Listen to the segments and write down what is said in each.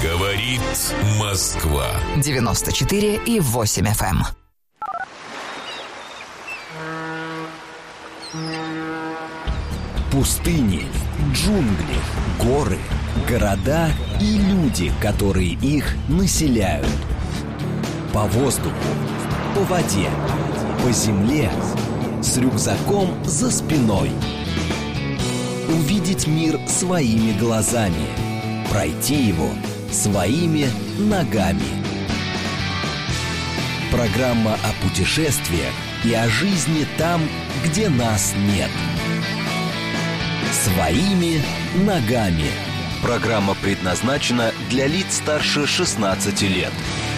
Говорит Москва. 94,8 FM. Пустыни, джунгли, горы, города и люди, которые их населяют. По воздуху, по воде, по земле, с рюкзаком за спиной. Увидеть мир своими глазами, пройти его своими ногами. Программа о путешествиях и о жизни там, где нас нет. Своими ногами. Программа предназначена для лиц старше 16 лет.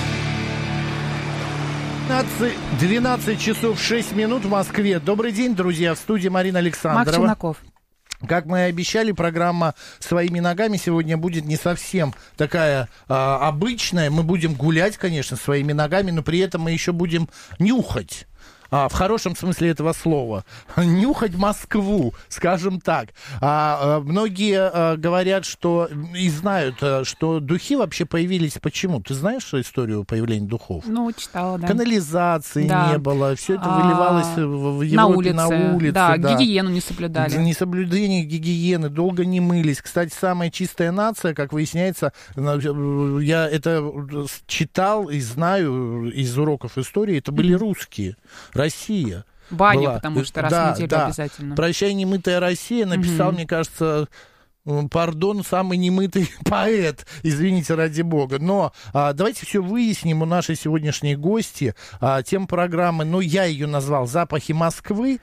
12 часов 6 минут в Москве. Добрый день, друзья. В студии Марина Александрова. Макс Челноков. Как мы и обещали, программа «Своими ногами» сегодня будет не совсем такая обычная. Мы будем гулять, конечно, своими ногами, но при этом мы еще будем нюхать. В хорошем смысле этого слова. Нюхать Москву, скажем так. Многие говорят, что и знают, что духи вообще появились почему? Ты знаешь историю появления духов? Ну, читала, да. Канализации да. не было, все это выливалось в Европе на улице. Да, гигиену не соблюдали. Несоблюдение гигиены, долго не мылись. Кстати, самая чистая нация, как выясняется, я это читал и знаю из уроков истории, это были русские. Россия. Баня, была. потому что раз в неделю обязательно. «Прощай, немытая Россия» написал, мне кажется, пардон, самый немытый поэт, извините, ради бога. Но давайте все выясним у нашей сегодняшней гости. Тема программы, я ее назвал «Запахи Москвы»,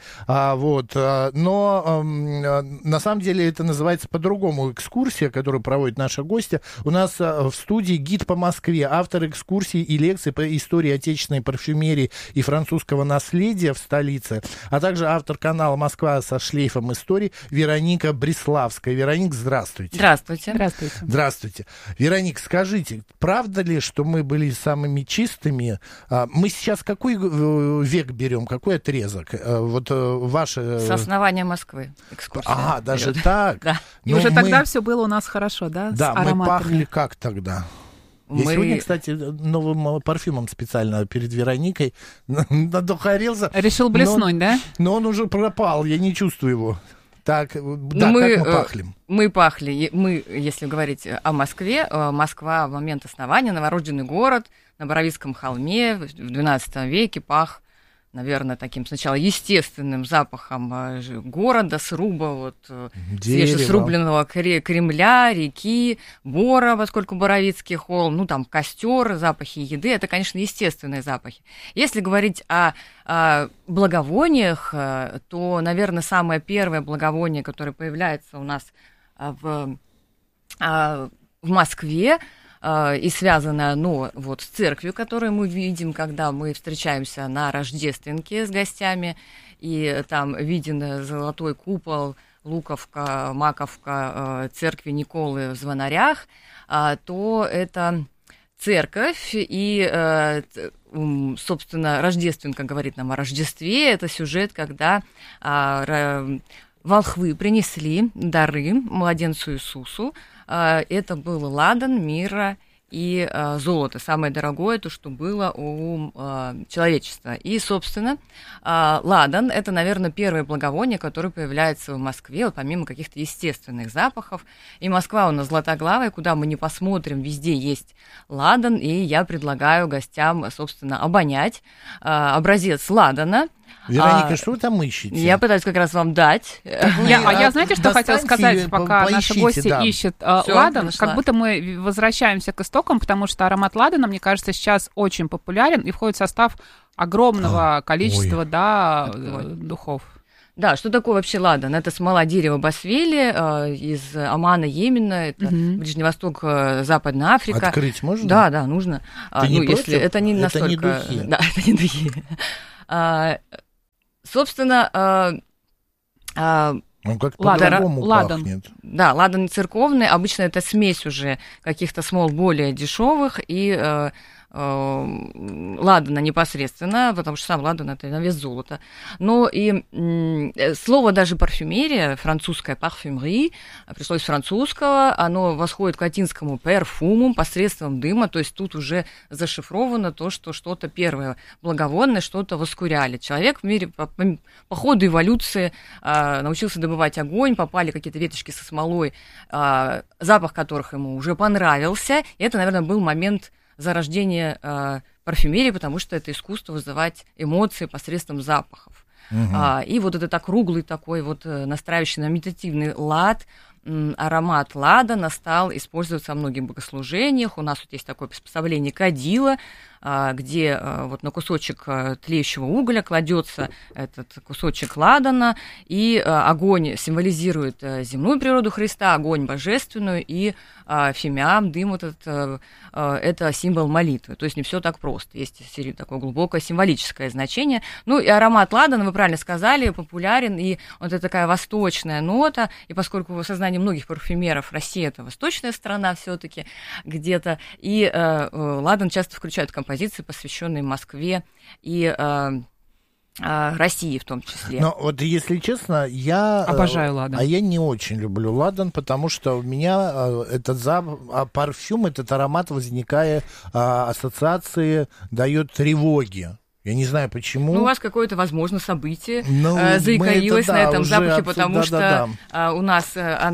но на самом деле это называется по-другому. Экскурсия, которую проводит наша гостья. У нас в студии гид по Москве, автор экскурсий и лекций по истории отечественной парфюмерии и французского наследия в столице, а также автор канала «Москва со шлейфом истории» Вероника Бреславская. Вероника, здравствуйте. Здравствуйте. Здравствуйте. Здравствуйте. Вероника, скажите, правда ли, что мы были самыми чистыми? Мы сейчас какой век берем, какой отрезок? Ваше... С основания Москвы экскурсия. Даже так? Да. И уже тогда все было у нас хорошо, да? Да, мы пахли как тогда? Я сегодня, кстати, новым парфюмом специально перед Вероникой надухарился. Решил блеснуть, да? Но он уже пропал, я не чувствую его. Так, как мы пахли? Мы пахли, если говорить о Москве, Москва в момент основания, новорожденный город на Боровицком холме в XII веке пах, наверное, таким сначала естественным запахом города, сруба, свежесрубленного Кремля, реки, бора, поскольку Боровицкий холм, костер, запахи еды, это, конечно, естественные запахи. Если говорить о благовониях, то, наверное, самое первое благовоние, которое появляется у нас в Москве, и связано с церковью, которую мы видим, когда мы встречаемся на Рождественке с гостями, и там виден золотой купол, луковка, маковка церкви Николы в Звонарях, то это церковь, и, собственно, Рождественка говорит нам о Рождестве, это сюжет, когда волхвы принесли дары младенцу Иисусу. Это был ладан, мирра и золото. Самое дорогое, то, что было у человечества. И, собственно, ладан – это, наверное, первое благовоние, которое появляется в Москве, помимо каких-то естественных запахов. И Москва у нас златоглавая, куда мы не посмотрим, везде есть ладан. И я предлагаю гостям, собственно, обонять образец ладана. Вероника, что вы там ищете? Я пытаюсь как раз вам дать. Я знаете, что хотела сказать, пока наши гости ищут ладан? Как будто мы возвращаемся к истокам, потому что аромат ладана, мне кажется, сейчас очень популярен и входит в состав огромного количества духов. Да, что такое вообще ладан? Это смола дерева басвели из Омана, Йемена, это Ближний Восток, Западная Африка. Открыть можно? Да, нужно. Если это не настолько... Это не духи. Да, это не духи. Собственно, он как по-другому пахнет. Да, ладан церковный. Обычно это смесь уже каких-то смол более дешевых и ладана непосредственно, потому что сам ладан — это на вес золота. Но и слово даже парфюмерия, французское parfumerie, пришло из французского, оно восходит к латинскому perfumum, посредством дыма, то есть тут уже зашифровано то, что что-то первое благовонное, что-то воскуряли. Человек в мире по ходу эволюции научился добывать огонь, попали какие-то веточки со смолой, запах которых ему уже понравился. И это, наверное, был момент зарождения парфюмерии, потому что это искусство вызывать эмоции посредством запахов. И вот этот округлый такой вот настраивающий на медитативный лад, аромат ладана стал использоваться во многих богослужениях. У нас вот есть такое приспособление кадила, где вот на кусочек тлеющего угля кладется этот кусочек ладана, и огонь символизирует земную природу Христа, огонь божественную, и фимиам, дым вот этот, это символ молитвы. То есть не все так просто, есть такое глубокое символическое значение. Ну и аромат ладана, вы правильно сказали, популярен, и вот это такая восточная нота, и поскольку в сознании многих парфюмеров Россия — это восточная страна все-таки где-то, и ладан часто включают композиции, посвященные Москве и России в том числе. Но вот, если честно, я обожаю ладан. А я не очень люблю ладан, потому что у меня этот парфюм, этот аромат, возникая ассоциации, дает тревоги. Я не знаю, почему. Ну, у вас какое-то, возможно, событие заикарилось на этом запахе, потому что у нас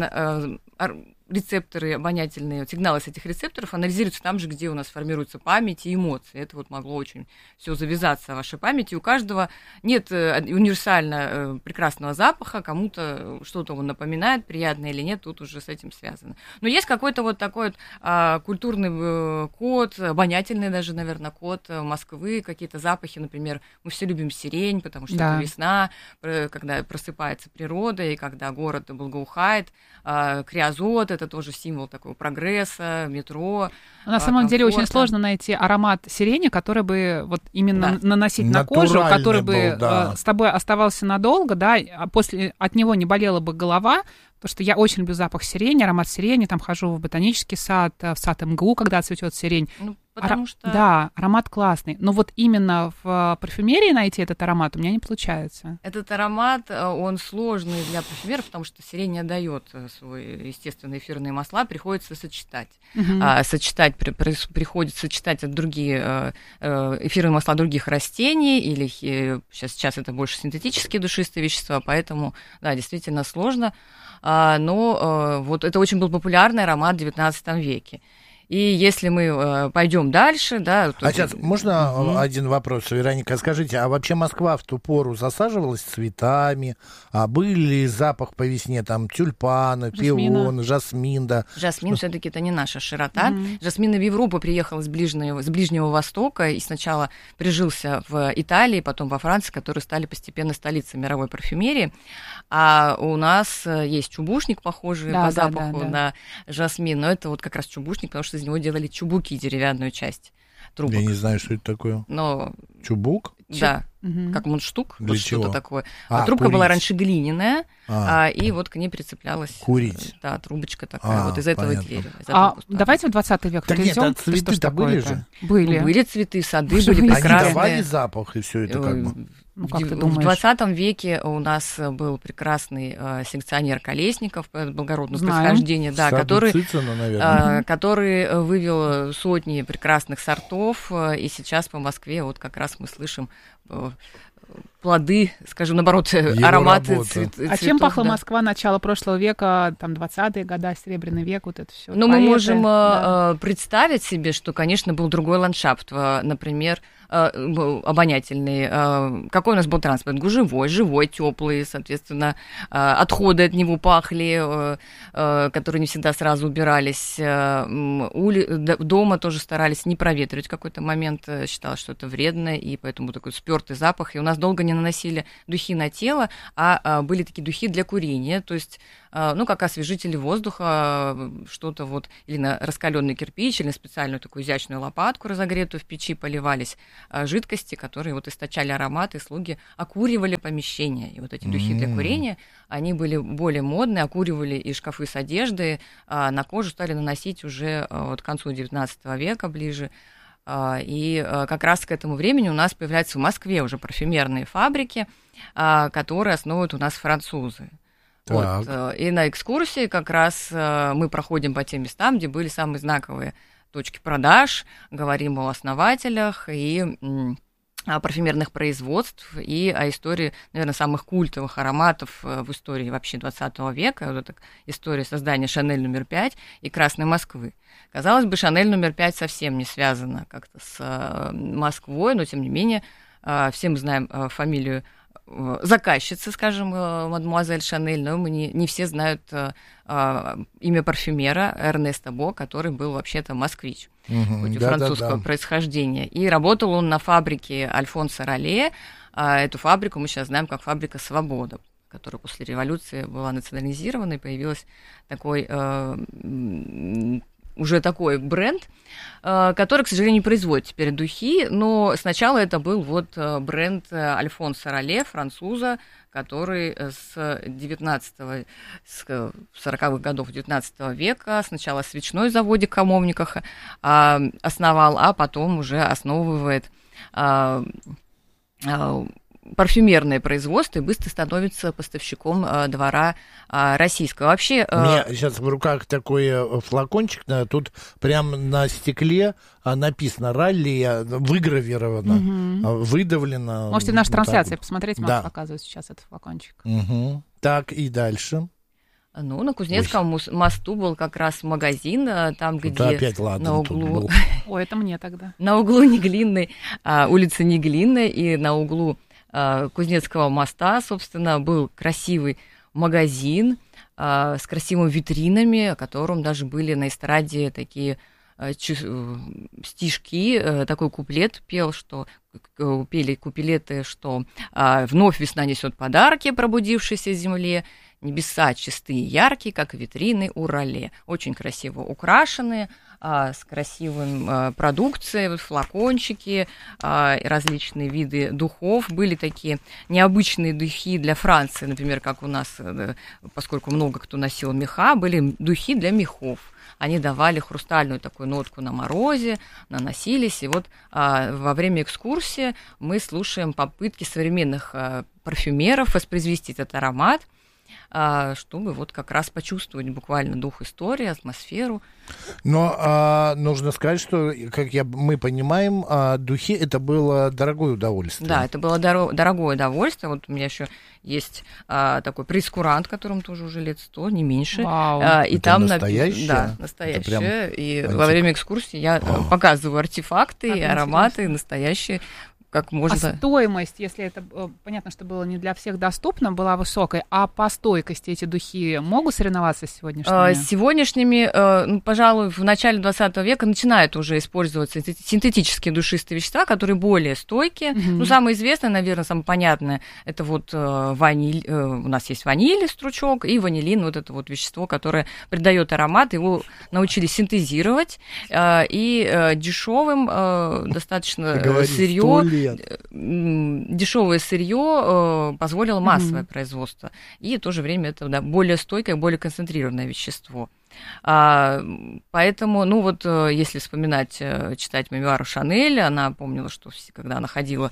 рецепторы обонятельные, сигналы с этих рецепторов анализируются там же, где у нас формируется память и эмоции. Это вот могло очень все завязаться в вашей памяти. У каждого нет универсально прекрасного запаха, кому-то что-то он напоминает, приятное или нет, тут уже с этим связано. Но есть какой-то вот такой вот культурный код, обонятельный даже, наверное, код Москвы, какие-то запахи, например, мы все любим сирень, потому что это весна, когда просыпается природа, и когда город благоухает, криозот — это тоже символ такого прогресса, метро. На самом деле очень сложно найти аромат сирени, который бы вот именно наносить на кожу, который бы с тобой оставался надолго, да, а после от него не болела бы голова. Потому что я очень люблю запах сирени, аромат сирени, там хожу в ботанический сад, в сад МГУ, когда цветет сирень. Ну, потому что... Да, аромат классный. Но вот именно в парфюмерии найти этот аромат у меня не получается. Этот аромат, он сложный для парфюмеров, потому что сирень не дает свои естественные эфирные масла, приходится сочетать. Приходится сочетать другие эфирные масла других растений, или сейчас это больше синтетические душистые вещества, поэтому, да, действительно сложно. Но вот это очень был популярный аромат в XIX веке. И если мы пойдем дальше, да... А сейчас можно один вопрос, Вероника? Скажите, а вообще Москва в ту пору засаживалась цветами? А был ли запах по весне, там, тюльпаны, пион, жасмин, да? Жасмин все-таки это не наша широта. Жасмин в Европу приехал с Ближнего Востока и сначала прижился в Италии, потом во Франции, которые стали постепенно столицей мировой парфюмерии. А у нас есть чубушник, похожий по запаху на жасмин, но это вот как раз чубушник, потому что из него делали чубуки, деревянную часть трубок. Я не знаю, что это такое. Но... Чубук? Да, как мундштук, для вот чего? Что-то такое. Трубка была раньше глиняная, и вот к ней прицеплялась... Курить. Да, трубочка такая, вот из этого дерева. Давайте в 20 век перейдем. Так нет, цветы-то были же? Были цветы, сады были прекрасные. Они давали запах, и все это как бы... Ну, как в 20 веке у нас был прекрасный селекционер Колесников, благородного происхождения, да, который вывел сотни прекрасных сортов, и сейчас по Москве вот как раз мы слышим плоды, скажем, наоборот, ароматы цветов. А чем пахла Москва начала прошлого века, там, 20-е годы, Серебряный век, вот это все? Ну, мы можем представить себе, что, конечно, был другой ландшафт, например, обонятельный. Какой у нас был транспорт? Живой, теплый, соответственно, отходы от него пахли, которые не всегда сразу убирались. Дома тоже старались не проветривать. В какой-то момент считалось, что это вредно, и поэтому такой спёртый запах. И у нас долго не наносили духи на тело, а были такие духи для курения, то есть, ну, как освежители воздуха, что-то вот, или на раскаленный кирпич, или на специальную такую изящную лопатку разогретую в печи поливались жидкости, которые вот источали аромат, и слуги окуривали помещение. И вот эти духи для курения, они были более модные, окуривали и шкафы с одеждой, на кожу стали наносить уже вот к концу XIX века ближе. И как раз к этому времени у нас появляются в Москве уже парфюмерные фабрики, которые основывают у нас французы. Вот. И на экскурсии как раз мы проходим по тем местам, где были самые знаковые точки продаж, говорим о основателях и о парфюмерных производств и о истории, наверное, самых культовых ароматов в истории вообще 20 века. Вот эта история создания Шанель номер 5 и Красной Москвы. Казалось бы, Шанель номер 5 совсем не связана как-то с Москвой, но тем не менее все мы знаем фамилию заказчицы, скажем, мадемуазель Шанель, но мы не все знают имя парфюмера Эрнеста Бо, который был вообще-то москвич, хоть и французского происхождения. И работал он на фабрике Альфонса Ролле. Эту фабрику мы сейчас знаем как фабрика «Свобода», которая после революции была национализирована, и появилась такой... уже такой бренд, который, к сожалению, не производит теперь духи, но сначала это был вот бренд Альфонса Ролле, француза, который с 40-х годов 19 века сначала свечной заводик в Камовниках основал, а потом уже основывает парфюмерное производство и быстро становится поставщиком двора российского. Вообще... У меня сейчас в руках такой флакончик, тут прям на стекле написано «Ралли», выгравировано, выдавлено. Можете в нашей трансляции посмотреть, вам показывают сейчас этот флакончик. Так, и дальше. Ну, на Кузнецком мосту был как раз магазин, там, где опять на углу... Ой, это мне тогда. На углу Неглинной, улицы Неглинной, и на углу Кузнецкого моста, собственно, был красивый магазин с красивыми витринами, о котором даже были на эстраде такие стишки, такой куплет пели куплеты, что «Вновь весна несет подарки пробудившейся земле, небеса чистые и яркие, как витрины у Ролле». Очень красиво украшенные, с красивой продукцией, флакончики, различные виды духов. Были такие необычные духи для Франции, например, как у нас, поскольку много кто носил меха, были духи для мехов. Они давали хрустальную такую нотку на морозе, наносились. И вот во время экскурсии мы слушаем попытки современных парфюмеров воспроизвести этот аромат, чтобы вот как раз почувствовать буквально дух истории, атмосферу. Но нужно сказать, что, как мы понимаем, духи — это было дорогое удовольствие. Да, это было дорогое удовольствие. Вот у меня еще есть такой прейскурант, которому тоже уже лет 100, не меньше. Вау. И это там настоящее? Да, настоящее. И во время экскурсии я показываю артефакты и ароматы настоящие. Как можно... А стоимость, если это, понятно, что было не для всех доступно, была высокой, а по стойкости эти духи могут соревноваться с сегодняшними? С сегодняшними, пожалуй, в начале 20 века начинают уже использоваться синтетические душистые вещества, которые более стойкие. Ну, самое известное, наверное, самое понятное, это вот ваниль, у нас есть ваниль, стручок, и ванилин, вот это вот вещество, которое придает аромат, его научились синтезировать, и дешевым достаточно сырье. Дешевое сырье позволило массовое производство. И в то же время это более стойкое, более концентрированное вещество. Поэтому, ну вот, если вспоминать, читать мемуары Шанель, она помнила, что когда она ходила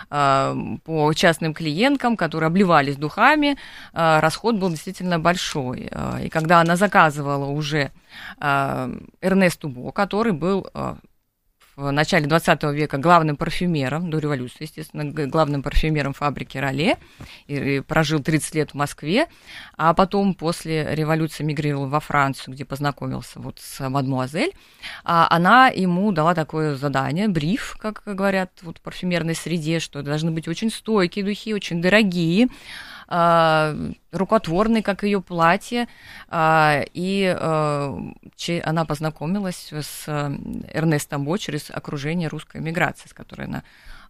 по частным клиенткам, которые обливались духами, расход был действительно большой. И когда она заказывала уже Эрнесту Бо, который был... в начале 20 века главным парфюмером, до революции, естественно, главным парфюмером фабрики Ролле, и прожил 30 лет в Москве, а потом после революции мигрировал во Францию, где познакомился вот с мадемуазель. Она ему дала такое задание, бриф, как говорят вот в парфюмерной среде, что должны быть очень стойкие духи, очень дорогие, рукотворные, как ее платье, и она познакомилась с Эрнестом Бо через окружение русской эмиграции, с которой она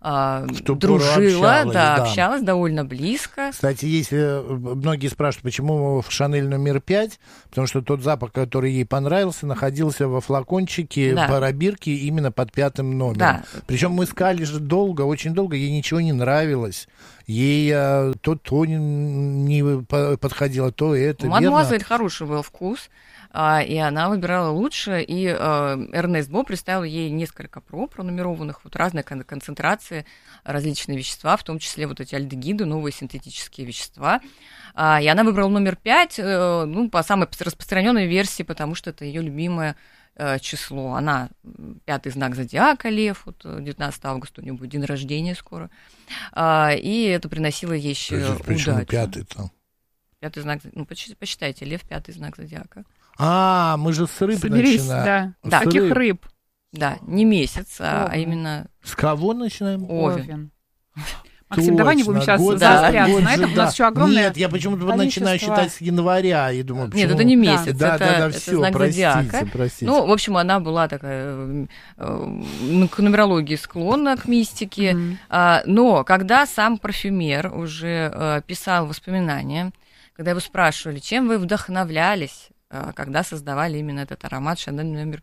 дружила, общалась довольно близко. Кстати, если многие спрашивают, почему в Шанель номер 5, потому что тот запах, который ей понравился, находился во флакончике Барабирки именно под 5 номером. Да. Причем мы искали же долго, очень долго, ей ничего не нравилось. Ей то не подходило, то это, Мадемуазель хороший был вкус, и она выбирала лучше, и Эрнест Бо представил ей несколько проб пронумерованных, вот разные концентрации, различные вещества, в том числе вот эти альдегиды, новые синтетические вещества. И она выбрала номер 5, ну, по самой распространенной версии, потому что это ее любимое число. Она 5-й знак зодиака, лев, вот 19 августа у нее будет день рождения скоро. И это приносило ей еще удачу. Почему 5-й-то? 5-й знак, ну, посчитайте, лев 5-й знак зодиака. Мы же с рыб начинаем. Да. Каких рыб? Да, не месяц, а именно... С кого начинаем? Овен. Максим, точно, давай не будем сейчас заостряться на этом. У нас еще огромное... Нет, я почему-то начинаю считать с января и думаю, почему... Нет, это не месяц, это все, знак зодиака. Простите. Ну, в общем, она была такая к нумерологии склонна, к мистике. Но когда сам парфюмер уже писал воспоминания, когда его спрашивали, чем вы вдохновлялись, когда создавали именно этот аромат Шанель номер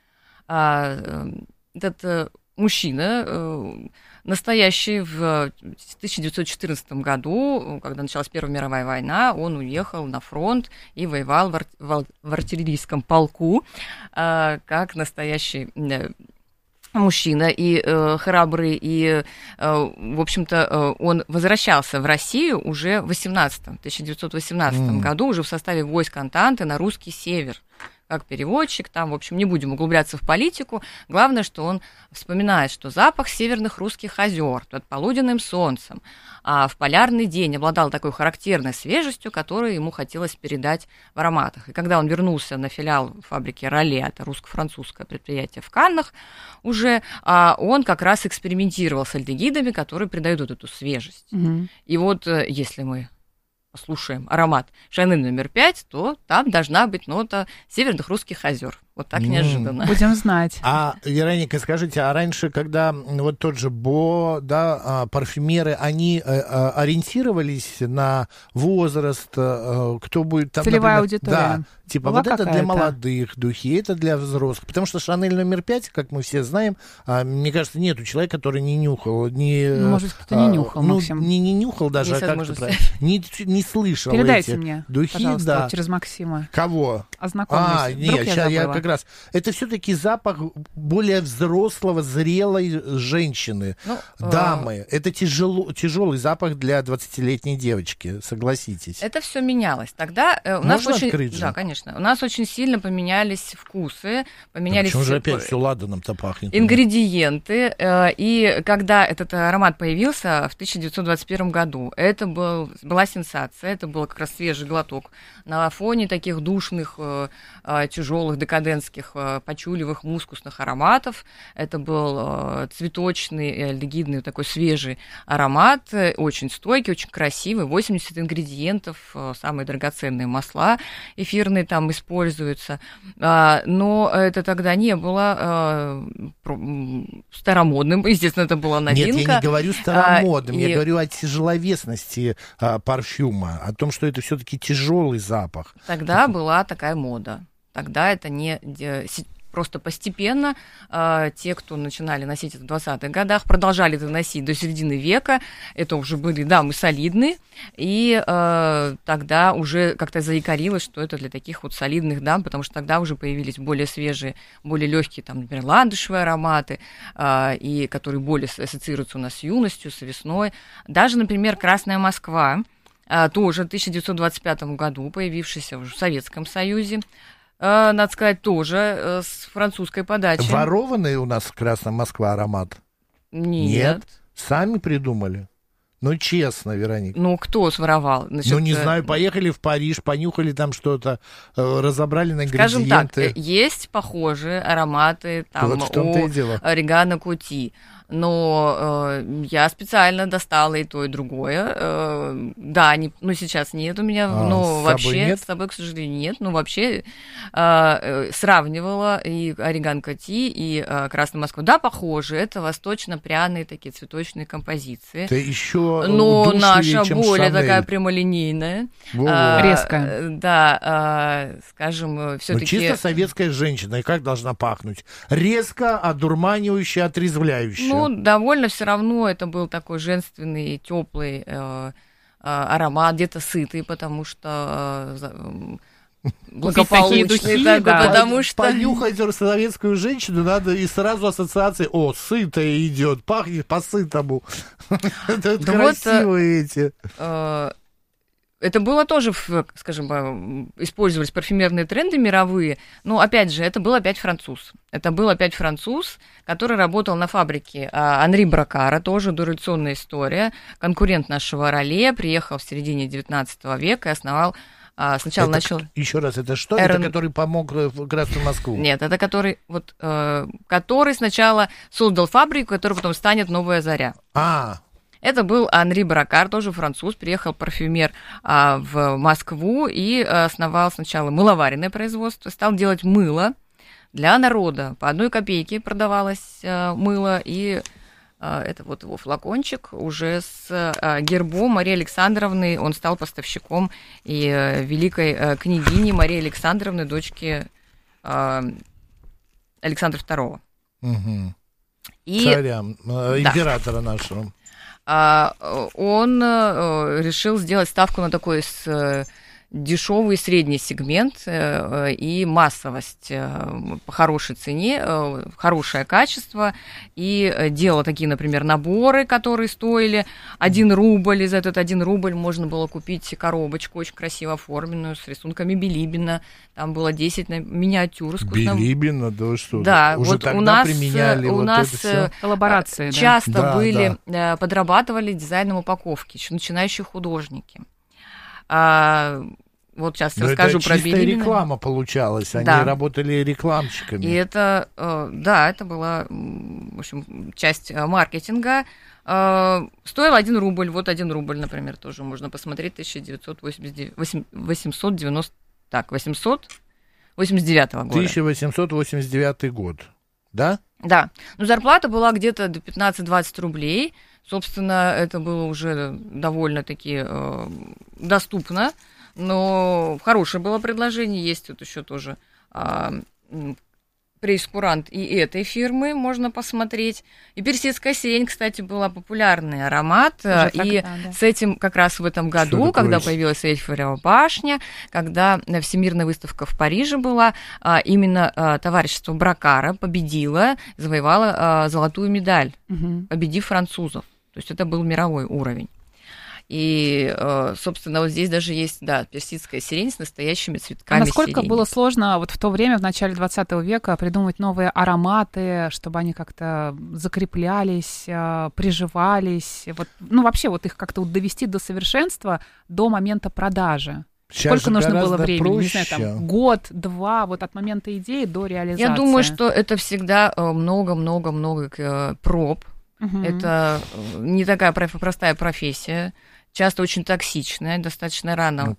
5, этот мужчина, настоящий, в 1914 году, когда началась Первая мировая война, он уехал на фронт и воевал в артиллерийском полку, как настоящий мужчина и храбрый, и, в общем-то, он возвращался в Россию уже в 1918 году, уже в составе войск Антанты на русский север, как переводчик, там, в общем, не будем углубляться в политику. Главное, что он вспоминает, что запах северных русских озер под полуденным солнцем, а в полярный день обладал такой характерной свежестью, которую ему хотелось передать в ароматах. И когда он вернулся на филиал фабрики Роле, это русско-французское предприятие в Каннах уже, он как раз экспериментировал с альдегидами, которые придают вот эту свежесть. И вот если мы слушаем аромат Шанель номер 5, то там должна быть нота северных русских озер. Вот так неожиданно. Будем знать. Вероника, скажите, раньше, когда вот тот же Бо, да, парфюмеры, они ориентировались на возраст, кто будет там, целевая аудитория. Да, типа вот это для молодых духи, это для взрослых. Потому что Шанель номер 5, как мы все знаем, мне кажется, нету человека, который не нюхал. Может, кто-то не нюхал, Максим. Не нюхал даже, а как-то не слышал. Передайте эти мне, духи, пожалуйста, да. через Максима. Кого? Ознакомлюсь. Нет, сейчас я как раз... Это все-таки запах более взрослого, зрелой женщины, дамы. Это тяжелый запах для 20-летней девочки, согласитесь. Это все менялось. Тогда у нас открыть? Да, конечно. У нас очень сильно поменялись вкусы, поменялись... Почему же опять все ладаном-то пахнет? Ингредиенты. И когда этот аромат появился в 1921 году, это была сенсация, это был как раз свежий глоток на фоне таких душных, тяжелых, декадентских, почуливых, мускусных ароматов. Это был цветочный, альдегидный, такой свежий аромат, очень стойкий, очень красивый, 80 ингредиентов, самые драгоценные масла эфирные там используются. Но это тогда не было старомодным, естественно, это была новинка. Нет, я не говорю старомодным, я говорю о тяжеловесности парфюма, о том, что это все-таки тяжелый запах. Тогда была такая мода. Тогда это не... Просто постепенно те, кто начинали носить это в 20-х годах, продолжали это носить до середины века. Это уже были дамы солидные. И тогда уже как-то заикарилось, что это для таких вот солидных дам, потому что тогда уже появились более свежие, более легкие, там, например, ландышевые ароматы, и которые более ассоциируются у нас с юностью, с весной. Даже, например, «Красная Москва», тоже в 1925 году, появившийся уже в Советском Союзе, надо сказать, тоже с французской подачи. Ворованный у нас «Красная Москва» аромат? Нет. Сами придумали? Ну, честно, Вероника. Ну, кто своровал? Значит, не знаю, поехали в Париж, понюхали там что-то, разобрали на ингредиенты. Скажем так, есть похожие ароматы там, вот в том-то и дело. Орегано Кути. Но я специально достала и то, и другое. Да, сейчас нет у меня, но вообще с собой, к сожалению, нет. Но вообще сравнивала и Орегано Кути, и Красную Москву. Да, похожи, это восточно-пряные такие цветочные композиции. Это еще но наша чем более Шанель. Такая прямолинейная. Резкая. Да, скажем, все-таки... чисто советская женщина, и как должна пахнуть? Резко, одурманивающе, отрезвляюще. Ну, довольно все равно это был такой женственный, теплый аромат, где-то сытый, потому что благополучный, духи, потому что... Понюхать советскую женщину надо, и сразу ассоциации: о, сытая идет, пахнет по-сытому. Это красивые эти... Это было тоже, скажем, использовались парфюмерные тренды мировые, но, опять же, это был опять француз. Это был опять француз, который работал на фабрике Анри Бракара, тоже дореволюционная история, конкурент нашего Роле, приехал в середине 19 века и основал... Сначала начал... Еще раз, это что? Это который помог в Красную Москву? Нет, это который сначала создал фабрику, которая потом станет «Новая заря». Это был Анри Бракар, тоже француз, приехал парфюмер в Москву и основал сначала мыловаренное производство, стал делать мыло для народа. По 1 копейке продавалось мыло, и это вот его флакончик уже с гербом Марии Александровны. Он стал поставщиком и великой княгини Марии Александровны, дочки Александра II. Угу. Царя, императора нашего. Он решил сделать ставку на такой дешевый и средний сегмент и массовость по хорошей цене, хорошее качество, и делал такие, например, наборы, которые стоили 1 рубль, и за этот 1 рубль можно было купить коробочку очень красиво оформленную, с рисунками Билибина, там было 10 миниатюр. Билибина, да что? Да, уже вот тогда у нас применяли вот это всё. Коллаборации, часто были, подрабатывали дизайном упаковки, начинающие художники. Вот сейчас расскажу про Билибина. Это реклама получалась, они работали рекламщиками. И это, это была, в общем, часть маркетинга. Стоил 1 рубль, вот 1 рубль, например, тоже можно посмотреть, 889 года. 1889 год, да? Да, но зарплата была где-то до 15-20 рублей, собственно, это было уже довольно-таки доступно. Но хорошее было предложение, есть тут еще тоже прейскурант и этой фирмы, можно посмотреть. И персидская сирень, кстати, была популярный аромат, с этим как раз в этом году, когда появилась Эйфелева башня, когда Всемирная выставка в Париже была, именно товарищество Бракара победило, завоевало золотую медаль, победив французов. То есть это был мировой уровень. И, собственно, вот здесь даже есть, персидская сирень с настоящими цветками насколько сирени. было сложно вот в то время, в начале 20 века, придумать новые ароматы, чтобы они как-то закреплялись, приживались, вообще их как-то довести до совершенства до момента продажи? Сейчас сколько нужно было времени? Проще. Не знаю, год-два, вот от момента идеи до реализации. Я думаю, что это всегда много-много-много проб. Это не такая простая профессия. Часто очень токсичная, достаточно рано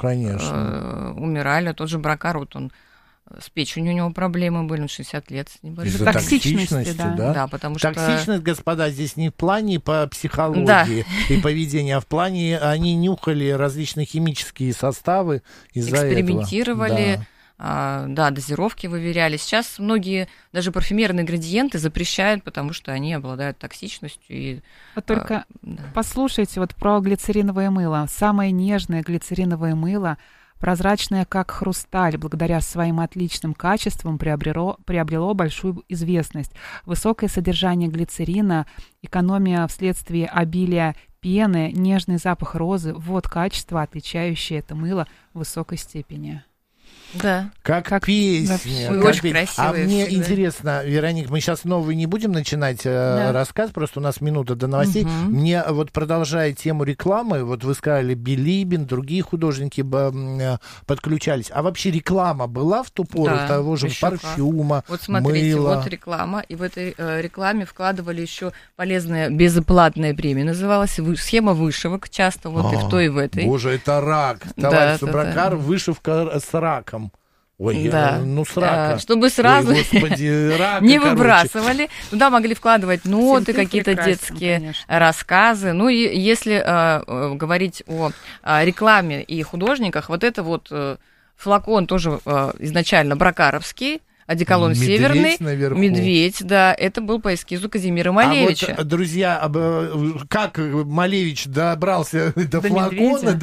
умирали. Тот же Бракар, вот он с печенью у него проблемы были, 60 лет с небольшим. Из-за токсичности, да? Да, потому что... Токсичность, господа, здесь не в плане по психологии и поведению, а в плане они нюхали различные химические составы из-за этого. Экспериментировали, дозировки выверяли. Сейчас многие даже парфюмерные ингредиенты запрещают, потому что они обладают токсичностью. И, вот только послушайте вот про глицериновое мыло. Самое нежное глицериновое мыло, прозрачное как хрусталь, благодаря своим отличным качествам приобрело большую известность. Высокое содержание глицерина, экономия вследствие обилия пены, нежный запах розы — вот качество, отличающее это мыло в высокой степени. Да. Как песня. Очень красивая. А мне интересно, Вероника, мы сейчас новый не будем начинать рассказ, просто у нас минута до новостей. Мне вот, продолжая тему рекламы, вот вы сказали, Билибин, другие художники подключались. А вообще реклама была в ту пору того же парфюма, вот смотрите, мыла? Вот реклама, и в этой рекламе вкладывали еще полезная безоплатная премия, называлась схема вышивок, часто вот и в той, и в этой. Боже, это рак. Товарищ Бракар, вышивка с раком. Ой, с рака. Чтобы сразу не выбрасывали. Туда могли вкладывать ноты, какие-то детские рассказы. Ну и если говорить о рекламе и художниках, вот это вот флакон тоже изначально бракаровский, одеколон северный, медведь, это был по эскизу Казимира Малевича. А вот, друзья, как Малевич добрался до флакона,